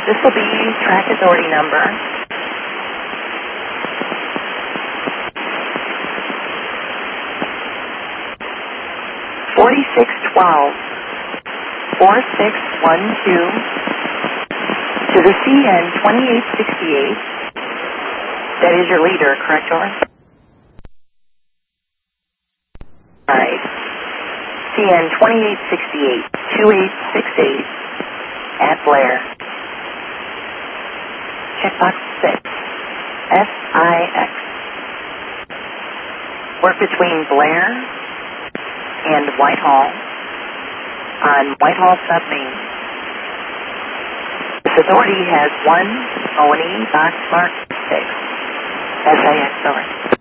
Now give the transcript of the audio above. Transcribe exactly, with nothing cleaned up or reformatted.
This will be track authority number. forty-six twelve, four six one two to the C N twenty-eight sixty-eight. That is your leader, correct, Doris? All right. C N twenty-eight sixty-eight, two eight six eight at Blair. Checkbox six, S I X. Work between Blair and Whitehall on Whitehall Submain. This authority has one O and E box mark six. S I X over.